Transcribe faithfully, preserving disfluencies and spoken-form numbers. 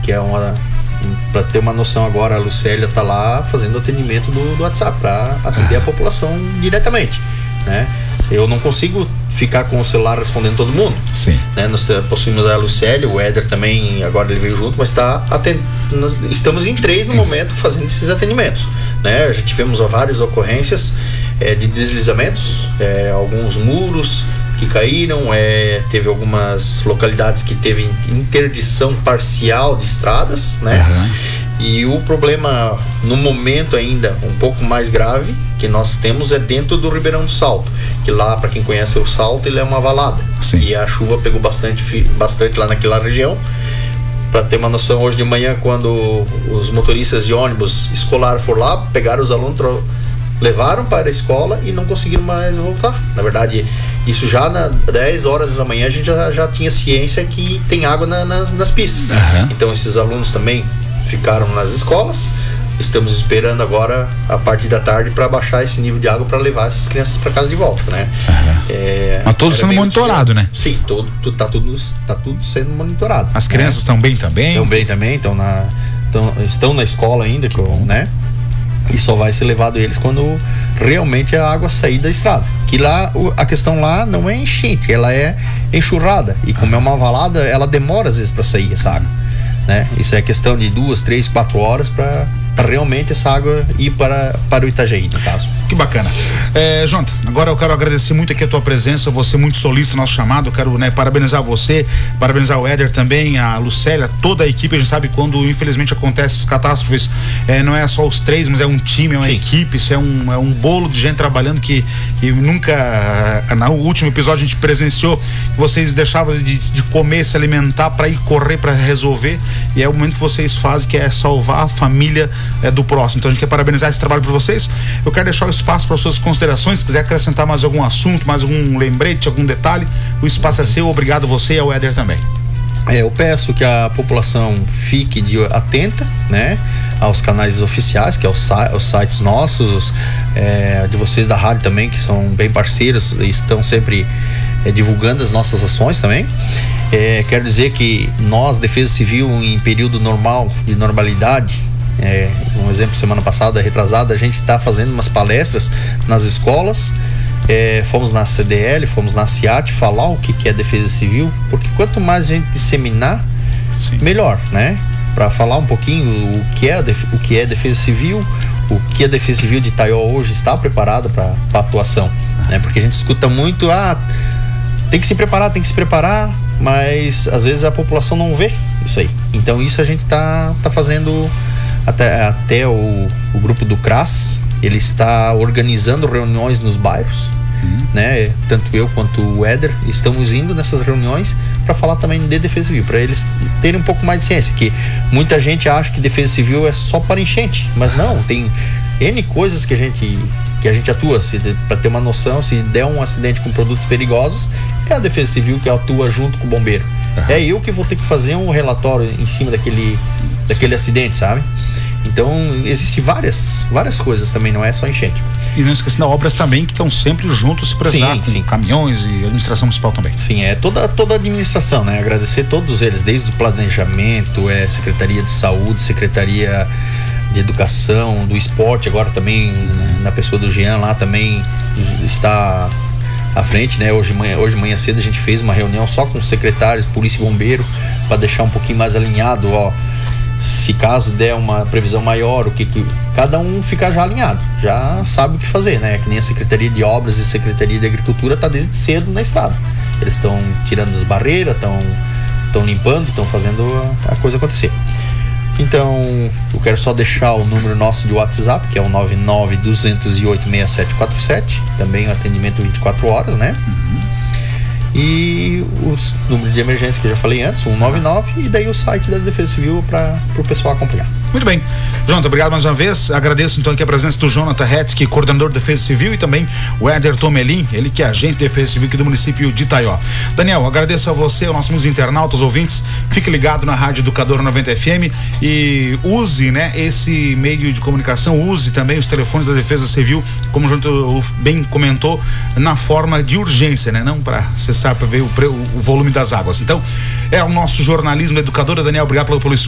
que é uma... Para ter uma noção agora, a Lucélia está lá fazendo atendimento do, do WhatsApp para atender a população diretamente, né? Eu não consigo ficar com o celular respondendo todo mundo. Sim. Né? Nós possuímos a Lucélia, o Éder também, agora ele veio junto, mas tá atend... estamos em três no momento fazendo esses atendimentos. Né? Já tivemos várias ocorrências é, de deslizamentos, é, alguns muros que caíram, é, teve algumas localidades que teve interdição parcial de estradas, né? Uhum. E o problema, no momento ainda, um pouco mais grave, que nós temos é dentro do Ribeirão do Salto, que lá, para quem conhece o Salto, ele é uma valada. Sim. E a chuva pegou bastante, bastante lá naquela região. Para ter uma noção, hoje de manhã, quando os motoristas de ônibus escolar foram lá, pegaram os alunos, levaram para a escola e não conseguiram mais voltar. Na verdade, isso já nas dez horas da manhã a gente já, já tinha ciência que tem água na, nas, nas pistas. Uhum. Então esses alunos também ficaram nas escolas. Estamos esperando agora a partir da tarde para baixar esse nível de água para levar essas crianças para casa de volta, né? Uhum. É, Mas tudo sendo monitorado, né? Sim, todo, tudo, tá, tudo, tá tudo sendo monitorado. As crianças estão né? bem também? Estão bem também, estão na, tão, estão na escola ainda, que eu, né? E só vai ser levado eles quando realmente a água sair da estrada. Que lá, a questão lá não é enchente, ela é enxurrada. E como é uma valada, ela demora às vezes para sair essa água, né? Isso é questão de duas, três, quatro horas para realmente essa água ir para, para o Itajaí, no caso. Que bacana. É, Jonathan, agora eu quero agradecer muito aqui a tua presença, você muito solista no nosso chamado, eu quero né, parabenizar você, parabenizar o Éder também, a Lucélia, toda a equipe. A gente sabe quando infelizmente acontecem essas catástrofes, é, não é só os três, mas é um time, é uma Sim. equipe, isso é um, é um bolo de gente trabalhando que, que nunca, no último episódio a gente presenciou, vocês deixavam de, de comer, se alimentar para ir correr, para resolver, e é o momento que vocês fazem, que é salvar a família é, do próximo. Então a gente quer parabenizar esse trabalho por vocês. Eu quero deixar o espaço para suas considerações, se quiser acrescentar mais algum assunto, mais algum lembrete, algum detalhe, o espaço é seu. Obrigado você e ao Éder também. É, eu peço que a população fique de, atenta, né, aos canais oficiais, que é os, os sites nossos, é, de vocês da rádio também, que são bem parceiros e estão sempre é, divulgando as nossas ações também. É, quero dizer que nós, Defesa Civil, em período normal, de normalidade, é, um exemplo, semana passada, retrasada, a gente está fazendo umas palestras nas escolas, é, fomos na C D L, fomos na CIAT falar o que, que é Defesa Civil, porque quanto mais a gente disseminar, Sim. melhor, né? Para falar um pouquinho o que é o que é Defesa Civil, o que a Defesa Civil de Itaió hoje está preparada para a atuação, né? Porque a gente escuta muito, ah, tem que se preparar, tem que se preparar, mas às vezes a população não vê isso aí. Então isso a gente tá, tá fazendo até, até o, o grupo do CRAS, ele está organizando reuniões nos bairros, uhum. né? Tanto eu quanto o Éder estamos indo nessas reuniões para falar também de Defesa Civil, para eles terem um pouco mais de ciência, que muita gente acha que Defesa Civil é só para enchente, mas não, tem N coisas que a gente que a gente atua. Para ter uma noção, se der um acidente com produtos perigosos, é a Defesa Civil que atua junto com o bombeiro. Uhum. É eu que vou ter que fazer um relatório em cima daquele, daquele acidente, sabe? Então, existem várias, várias coisas também, não é só enchente. E não esquecendo obras também que estão sempre juntos se precisar, sim, com sim. caminhões e administração municipal também. Sim, é toda, toda a administração, né? Agradecer todos eles, desde o planejamento, é, Secretaria de Saúde, Secretaria de Educação, do Esporte, agora também, né, na pessoa do Jean lá também está à frente, né? Hoje manhã, hoje manhã cedo a gente fez uma reunião só com os secretários, polícia e bombeiro, para deixar um pouquinho mais alinhado, ó, se caso der uma previsão maior, o que que cada um ficar já alinhado, já sabe o que fazer, né? Que nem a Secretaria de Obras e Secretaria de Agricultura tá desde cedo na estrada. Eles estão tirando as barreiras, estão estão limpando, estão fazendo a, a coisa acontecer. Então, eu quero só deixar o número nosso de WhatsApp, que é o nove nove dois zero oito seis sete quatro sete, também o atendimento vinte e quatro horas, né? Uhum. E os números de emergência que eu já falei antes, cento e noventa e nove, e daí o site da Defesa Civil para o pessoal acompanhar. Muito bem. Jonathan, obrigado mais uma vez. Agradeço então aqui a presença do Jonathan Hetzke, coordenador de Defesa Civil, e também o Éder Tomelin, ele que é agente de Defesa Civil aqui do município de Itaió. Daniel, agradeço a você, aos nossos internautas, ouvintes. Fique ligado na Rádio Educadora noventa F M e use, né, esse meio de comunicação, use também os telefones da Defesa Civil, como o Jonathan bem comentou, na forma de urgência, né? Não para acessar, para ver o, o volume das águas. Então, é o nosso jornalismo educador. Daniel, obrigado pelo, pelo